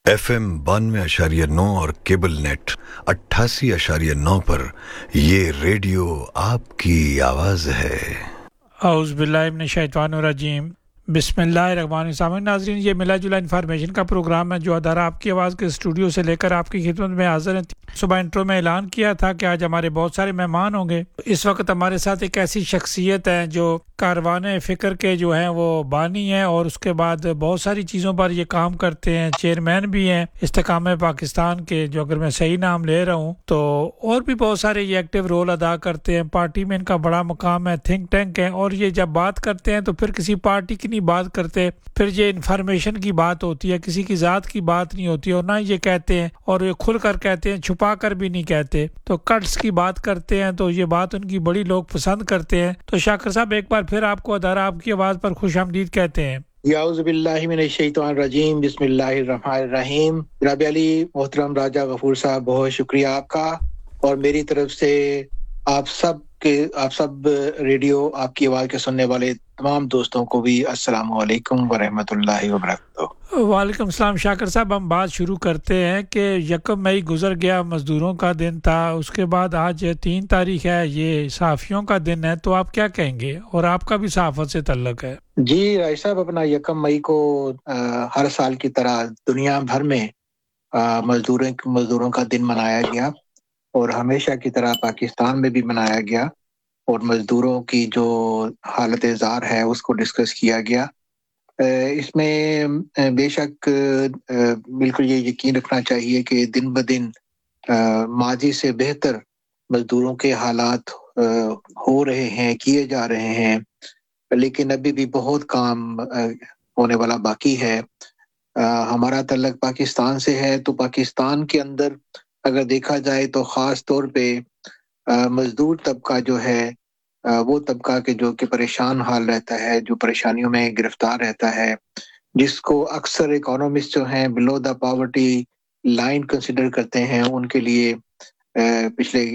FM 92.9 और cable net 88.9 पर ये रेडियो आपकी आवाज है। औज़ बिल्लाहि मिनश शैतानिर रजीम, बिस्मिल्लाहिर्रहमानिर्रहीम। नाज़रीन, ये मिला जुला इन्फॉर्मेशन का प्रोग्राम है जो अदारा आपकी आवाज़ के स्टूडियो से लेकर आपकी खिदमत में हाजिर है। सुबह इंट्रो में ऐलान किया था कि आज हमारे बहुत सारे मेहमान होंगे। इस वक्त हमारे साथ एक ऐसी शख्सियत है जो कारवाने फ़िक्र के जो हैं वो बानी हैं और उसके बाद बहुत सारी चीज़ों पर ये काम करते हैं, चेयरमैन भी हैं इस्तेकाम पाकिस्तान के, जो अगर मैं सही नाम ले रहा हूँ तो, और भी बहुत सारे ये एक्टिव रोल अदा करते हैं। पार्टी में इनका बड़ा मुकाम है, थिंक टैंक है, और ये जब बात करते हैं तो फिर किसी पार्टी की नहीं बात करते, फिर ये इन्फॉर्मेशन की बात होती है, किसी की ज़ात की बात नहीं होती, और ना ये कहते हैं और ये खुल कर कहते हैं, छुपा कर भी नहीं कहते। तो कट्स की बात करते हैं तो ये बात उनकी बड़ी लोग पसंद करते हैं। तो शाकिर साहब, एक बार फिर आपको अदारा आपकी आवाज़ पर खुशामदीद कहते हैं। याऊज़ु बिल्लाहि मिनश शैतानिर रजीम, बिस्मिल्लाहिर्रहमानिर्रहीम। जनाब अली मोहतरम राजा गफूर साहब, बहुत शुक्रिया आपका, और मेरी तरफ से आप सब रेडियो आपकी आवाज़ के सुनने वाले तमाम दोस्तों को भी अस्सलाम वालेकुम व रहमतुल्लाहि व बरकातहू। वालेकुम सलाम। शाकिर साहब, हम बात शुरू करते हैं कि 1 मई गुजर गया, मजदूरों का दिन था, उसके बाद आज 3 तारीख है, ये सहाफ़ियों का दिन है, तो आप क्या कहेंगे? और आपका भी सहाफ़त से तल्लुक़ है। जी राय साहब, अपना 1 मई को हर साल की तरह दुनिया भर में मजदूरों का दिन मनाया गया, और हमेशा की तरह पाकिस्तान में भी मनाया गया, और मजदूरों की जो हालत ज़ार है उसको डिस्कस किया गया। इसमें बेशक बिल्कुल ये यकीन रखना चाहिए कि दिन ब दिन माजी से बेहतर मजदूरों के हालात हो रहे हैं, किए जा रहे हैं, लेकिन अभी भी बहुत काम होने वाला बाकी है। हमारा तल्लुक़ पाकिस्तान से है, तो पाकिस्तान के अंदर अगर देखा जाए तो ख़ास तौर पे मजदूर तबका जो है वो तबका के जो कि परेशान हाल रहता है, जो परेशानियों में गिरफ्तार रहता है, जिसको अक्सर इकोनॉमिस्ट जो हैं below the poverty line consider करते हैं, उनके लिए पिछले